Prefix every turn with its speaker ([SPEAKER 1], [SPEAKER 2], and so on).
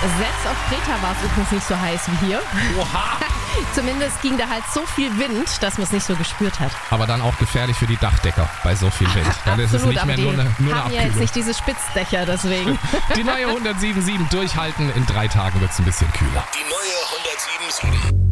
[SPEAKER 1] Selbst auf Kreta war es übrigens nicht so heiß wie hier.
[SPEAKER 2] Oha!
[SPEAKER 1] Zumindest ging da halt so viel Wind, dass man es nicht so gespürt hat.
[SPEAKER 2] Aber dann auch gefährlich für die Dachdecker bei so viel Wind. Dann ist es nicht mehr nur eine
[SPEAKER 1] haben ja
[SPEAKER 2] Abkühlung.
[SPEAKER 1] jetzt nicht diese Spitzdächer, deswegen.
[SPEAKER 2] Die neue 107.7 durchhalten. In 3 Tagen wird es ein bisschen kühler.
[SPEAKER 3] Die neue 107.7.